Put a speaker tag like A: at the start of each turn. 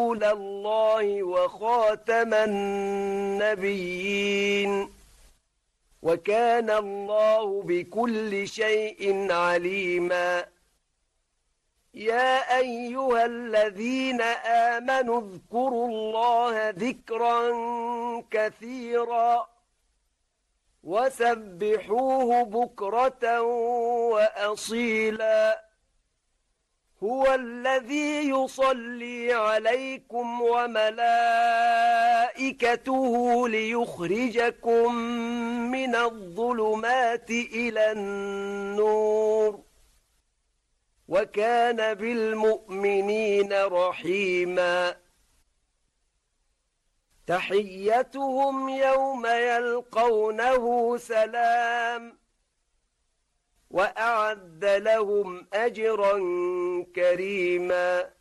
A: رسول الله وخاتم النبيين وكان الله بكل شيء عليما يا أيها الذين آمنوا اذكروا الله ذكرا كثيرا وسبحوه بكرة وأصيلا هو الذي يصلي عليكم وملائكته ليخرجكم من الظلمات إلى النور وكان بالمؤمنين رحيما تحيتهم يوم يلقونه سلام وأعد لهم أجرا كريما